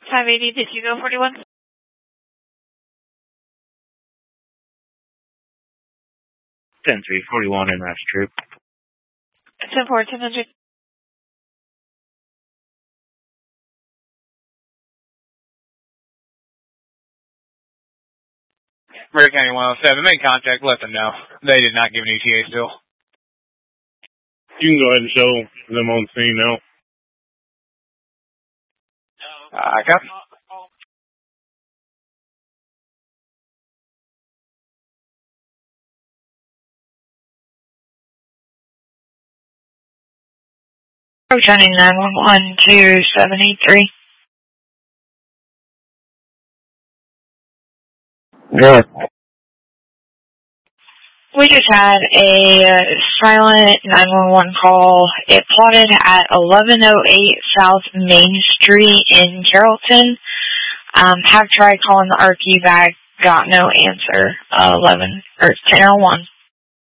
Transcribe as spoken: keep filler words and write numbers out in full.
five eighty, did you go forty-one? ten three, forty-one in Mass Troop. ten four, ten hundred. Murray County one oh seven, made contact, let them know. They did not give an E T A still. You can go ahead and show them on scene now. Uh, copy. County nine one one two seven eight three. Good. We just had a uh, silent nine one one call. It plotted at eleven oh eight South Main Street in Carrollton. Um, have tried calling the R Q back, got no answer. Uh, eleven or ten oh one.